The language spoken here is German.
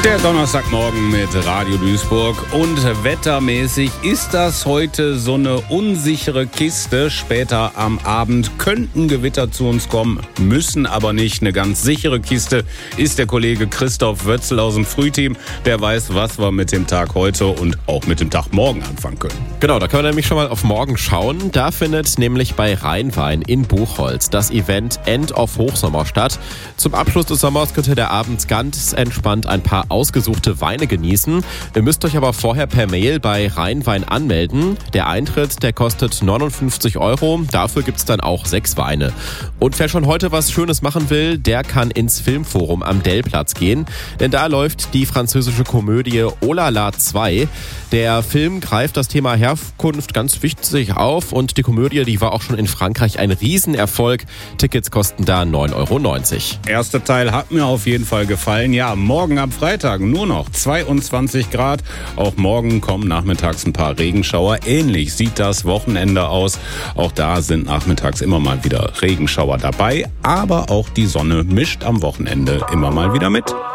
Der Donnerstagmorgen mit Radio Duisburg und wettermäßig ist das heute so eine unsichere Kiste. Später am Abend könnten Gewitter zu uns kommen, müssen aber nicht. Eine ganz sichere Kiste ist der Kollege Christoph Wötzl aus dem Frühteam. Der weiß, was wir mit dem Tag heute und auch mit dem Tag morgen anfangen können. Genau, da können wir nämlich schon mal auf morgen schauen. Da findet nämlich bei Rheinwein in Buchholz das Event End of Hochsommer statt. Zum Abschluss des Sommers könnt ihr der abends ganz entspannt ein paar ausgesuchte Weine genießen. Ihr müsst euch aber vorher per Mail bei Rheinwein anmelden. Der Eintritt, der kostet 59 €. Dafür gibt's dann auch 6 Weine. Und wer schon heute was Schönes machen will, der kann ins Filmforum am Dellplatz gehen. Denn da läuft die französische Komödie Oh la la 2. Der Film greift das Thema Herkunft ganz wichtig auf und die Komödie, die war auch schon in Frankreich ein Riesenerfolg. Tickets kosten da 9,90 €. Erster Teil hat mir auf jeden Fall gefallen. Ja, morgen am Freitag nur noch 22 Grad. Auch morgen kommen nachmittags ein paar Regenschauer. Ähnlich sieht das Wochenende aus. Auch da sind nachmittags immer mal wieder Regenschauer dabei. Aber auch die Sonne mischt am Wochenende immer mal wieder mit.